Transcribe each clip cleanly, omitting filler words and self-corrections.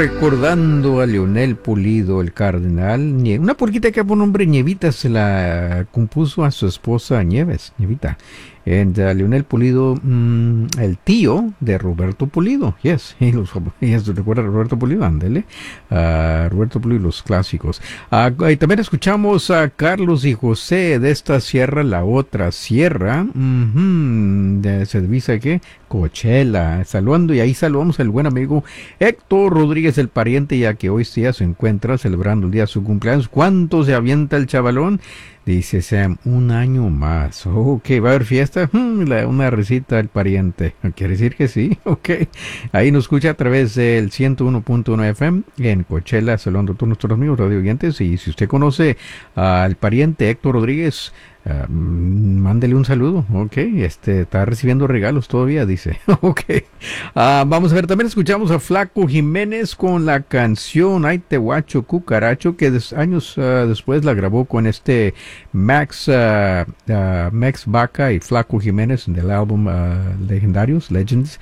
recordando a Leonel Pulido, el cardenal. Una polquita que por nombre Nievita se la compuso a su esposa Nieves, Nievita. And Leonel Pulido, el tío de Roberto Pulido. Yes, recuerda a Roberto Pulido, ándele. Roberto Pulido, los clásicos. Y también escuchamos a Carlos y José de esta sierra, la otra sierra. Se divisa que Coachella. Saludando, y ahí saludamos al buen amigo Héctor Rodríguez, el pariente, ya que hoy día se encuentra celebrando el día de su cumpleaños. ¿Cuánto se avienta el chavalón? Dice Sam, un año más. Ok, ¿va a haber fiesta? Una risita al pariente. ¿Quiere decir que sí? Ok. Ahí nos escucha a través del 101.1 FM en Coachella, saludando a todos nuestros amigos radio oyentes. Y si usted conoce al pariente Héctor Rodríguez, mándele un saludo. Ok, está recibiendo regalos todavía, dice. Ok. Vamos a ver, también escuchamos a Flaco Jiménez con la canción Ay Te Guacho Cucaracho, que años después la grabó con Max Baca y Flaco Jiménez del álbum Legendarios, Legends.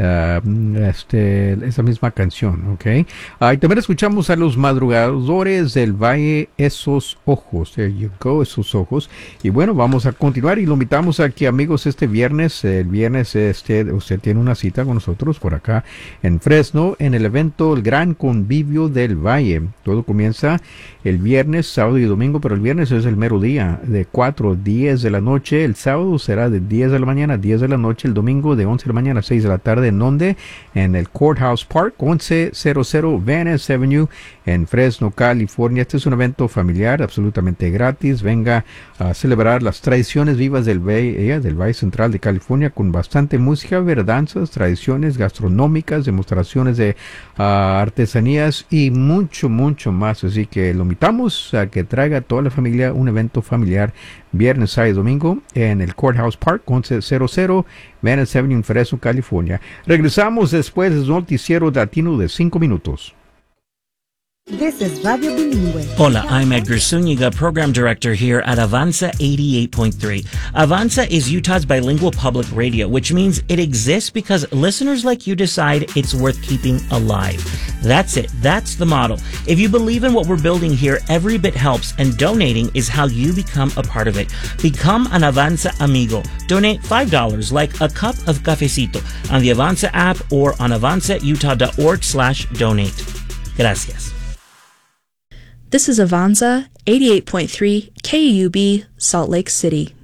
Esa misma canción, ok. Y también escuchamos a los Madrugadores del Valle, Esos Ojos. There you go, Esos Ojos. Y bueno, vamos a continuar y lo invitamos a que, amigos, el viernes usted tiene una cita con nosotros por acá en Fresno, en el evento El Gran Convivio del Valle. Todo comienza el viernes, sábado y domingo, pero el viernes es el mero día, de 4 a 10 de la noche. El sábado será de 10 de la mañana a 10 de la noche. El domingo de 11 de la mañana a 6 de la tarde. ¿En dónde? En el Courthouse Park, 1100 Van Ness Avenue, en Fresno, California. Este es un evento familiar, absolutamente gratis. Venga a celebrar las tradiciones vivas del Valle Central de California, con bastante música, danzas, tradiciones gastronómicas, demostraciones de artesanías y mucho, mucho más. Así que lo invitamos a que traiga a toda la familia un evento familiar viernes, sábado y domingo en el Courthouse Park, 1100 Van Ness Avenue, en Fresno, California. Regresamos después del noticiero latino de 5 minutos. This is Radio Bilingüe. Hola, I'm Edgar Zúñiga, Program Director here at Avanza 88.3. Avanza is Utah's bilingual public radio, which means it exists because listeners like you decide it's worth keeping alive. That's it. That's the model. If you believe in what we're building here, every bit helps, and donating is how you become a part of it. Become an Avanza amigo. Donate $5, like a cup of cafecito, on the Avanza app or on avanzautah.org/donate. Gracias. This is Avanza 88.3 KUB, Salt Lake City.